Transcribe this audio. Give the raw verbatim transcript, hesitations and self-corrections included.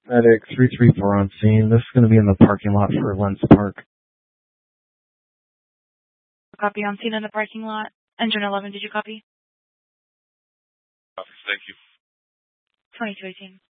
Medic three three four on scene. This is going to be in the parking lot for Lens Park. Copy on scene in the parking lot. Engine eleven, did you copy? Copy, thank you. twenty-two eighteen.